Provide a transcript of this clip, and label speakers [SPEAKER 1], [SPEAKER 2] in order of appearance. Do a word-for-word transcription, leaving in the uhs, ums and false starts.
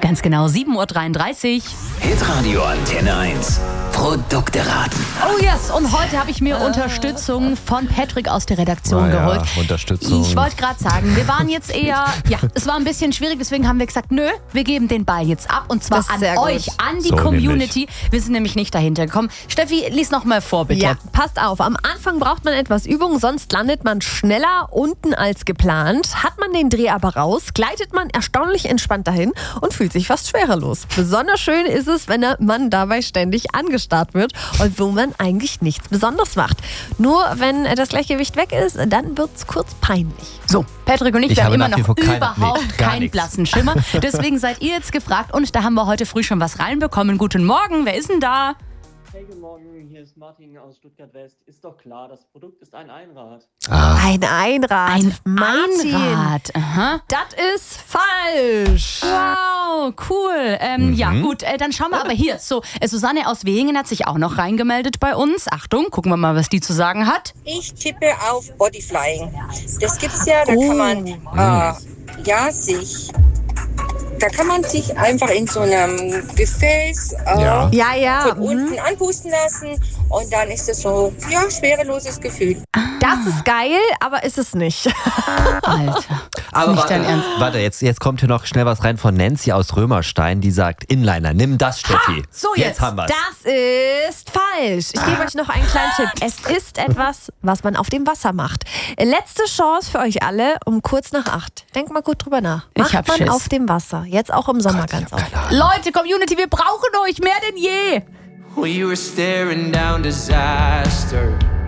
[SPEAKER 1] Ganz genau, sieben Uhr dreiunddreißig.
[SPEAKER 2] Hitradio Antenne eins. Produkte raten.
[SPEAKER 1] Oh yes, und heute habe ich mir äh. Unterstützung von Patrick aus der Redaktion
[SPEAKER 3] Na ja,
[SPEAKER 1] geholt.
[SPEAKER 3] Unterstützung.
[SPEAKER 1] Ich wollte gerade sagen, wir waren jetzt eher, ja, es war ein bisschen schwierig, deswegen haben wir gesagt, nö, wir geben den Ball jetzt ab und zwar an euch, gut. an die
[SPEAKER 3] so
[SPEAKER 1] Community. Nämlich. Wir sind nämlich nicht dahinter gekommen. Steffi, lies noch mal vor, bitte.
[SPEAKER 4] Ja, passt auf, am Anfang braucht man etwas Übung, sonst landet man schneller unten als geplant. Hat man den Dreh aber raus, gleitet man erstaunlich entspannt dahin und fühlt sich fast schwerelos. Besonders schön ist es, wenn man dabei ständig angestarrt wird und wo man eigentlich nichts Besonderes macht. Nur wenn das Gleichgewicht weg ist, dann wird es kurz peinlich.
[SPEAKER 1] So, Patrick und ich,
[SPEAKER 3] ich
[SPEAKER 1] wir haben immer noch
[SPEAKER 3] keine,
[SPEAKER 1] überhaupt
[SPEAKER 3] nee,
[SPEAKER 1] keinen
[SPEAKER 3] nichts.
[SPEAKER 1] blassen Schimmer. Deswegen seid ihr jetzt gefragt und da haben wir heute früh schon was reinbekommen. Guten Morgen, wer ist denn da?
[SPEAKER 5] Hey, guten Morgen, hier ist Martin aus Stuttgart West. Ist doch klar, das Produkt ist ein Einrad.
[SPEAKER 3] Ah.
[SPEAKER 4] Ein Einrad.
[SPEAKER 1] Ein
[SPEAKER 4] Martin.
[SPEAKER 1] Einrad. Aha.
[SPEAKER 4] Das ist falsch.
[SPEAKER 1] Wow, cool. Ähm,
[SPEAKER 3] Mhm.
[SPEAKER 1] Ja, gut, äh, dann schauen wir aber hier. So, äh, Susanne aus Wehingen hat sich auch noch reingemeldet bei uns. Achtung, gucken wir mal, was die zu sagen hat.
[SPEAKER 6] Ich tippe auf Bodyflying. Das gibt's ja, da
[SPEAKER 1] Oh.
[SPEAKER 6] kann man äh, ja sich, da kann man sich einfach in so einem Gefäß äh,
[SPEAKER 3] Ja.
[SPEAKER 4] Ja, ja.
[SPEAKER 6] von unten anpusten lassen und dann ist das so, ja, schwereloses Gefühl.
[SPEAKER 4] Das ist geil, aber ist es nicht.
[SPEAKER 1] Alter.
[SPEAKER 3] Aber
[SPEAKER 1] nicht
[SPEAKER 3] warte,
[SPEAKER 1] dein Ernst.
[SPEAKER 3] warte jetzt, jetzt kommt hier noch schnell was rein von Nancy aus Römerstein, die sagt, Inliner, nimm das, Steffi.
[SPEAKER 1] so jetzt.
[SPEAKER 3] haben wir's.
[SPEAKER 4] Das ist falsch. Ich gebe euch noch einen kleinen Tipp. Es ist etwas, was man auf dem Wasser macht. Letzte Chance für euch alle um kurz nach acht. Denkt mal gut drüber nach.
[SPEAKER 1] Ich
[SPEAKER 4] Macht
[SPEAKER 1] hab
[SPEAKER 4] man
[SPEAKER 1] Schiss.
[SPEAKER 4] auf dem Wasser. Jetzt auch im Sommer
[SPEAKER 3] Gott,
[SPEAKER 4] ganz
[SPEAKER 3] ich hab
[SPEAKER 4] oft.
[SPEAKER 3] keine Ahnung.
[SPEAKER 1] Leute, Community, wir brauchen euch mehr denn je.
[SPEAKER 7] We were staring down disaster.